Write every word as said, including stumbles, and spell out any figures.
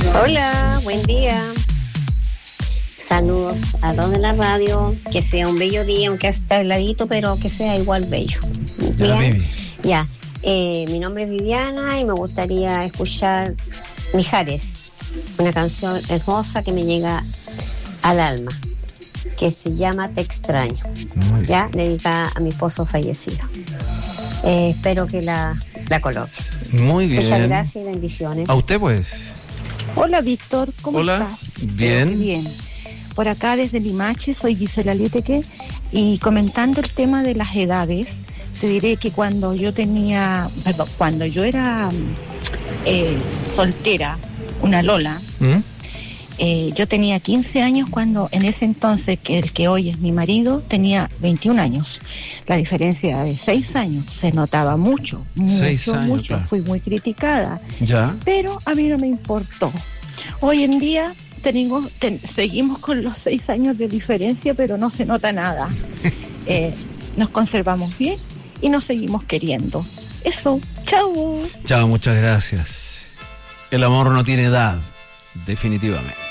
Hola, buen día. Saludos a los de la radio. Que sea un bello día, aunque está heladito, pero que sea igual bello. Ya, baby. Ya. Eh, mi nombre es Viviana y me gustaría escuchar Mijares, una canción hermosa que me llega al alma, que se llama Te extraño, ya, dedicada a mi esposo fallecido. Eh, espero que la, la coloque. Muy bien. Muchas gracias y bendiciones. A usted, pues. Hola, Víctor, ¿cómo Hola. estás? Bien. Bien. Por acá desde Limache, soy Gisela Lieteque, y comentando el tema de las edades, te diré que cuando yo tenía, perdón, cuando yo era eh, soltera, una Lola, ¿Mm? eh, yo tenía quince años cuando en ese entonces, que el que hoy es mi marido, tenía veintiún años. La diferencia de seis años se notaba mucho, Seis mucho, años, mucho. claro. Fui muy criticada, Ya. pero a mí no me importó. Hoy en día tenemos, ten, seguimos con los seis años de diferencia, pero no se nota nada. Eh, nos conservamos bien y nos seguimos queriendo. Eso, chao. Chao, muchas gracias. El amor no tiene edad, definitivamente.